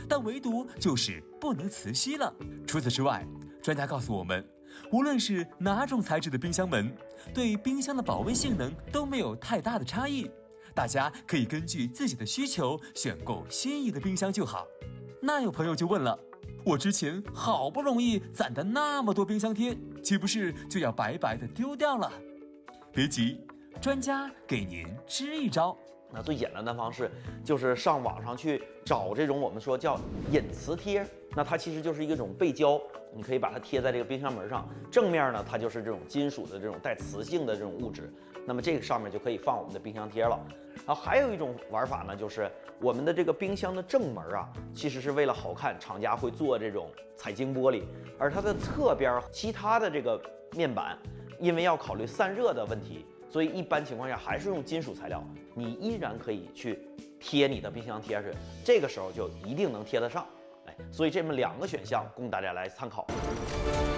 但唯独就是不能磁吸了。除此之外，专家告诉我们，无论是哪种材质的冰箱门，对冰箱的保温性能都没有太大的差异。大家可以根据自己的需求选购心仪的冰箱就好。那有朋友就问了，我之前好不容易攒的那么多冰箱贴，岂不是就要白白的丢掉了？别急，专家给您支一招。 那最简单的方式就是上网上去找这种我们说叫隐磁贴，那它其实就是一种背胶，你可以把它贴在这个冰箱门上，正面呢它就是这种金属的这种带磁性的这种物质，那么这个上面就可以放我们的冰箱贴了。然后还有一种玩法呢，就是我们的这个冰箱的正门啊，其实是为了好看，厂家会做这种彩晶玻璃，而它的侧边其他的这个面板，因为要考虑散热的问题，所以一般情况下还是用金属材料，你依然可以去贴你的冰箱贴上，这个时候就一定能贴得上。所以这么2个选项供大家来参考。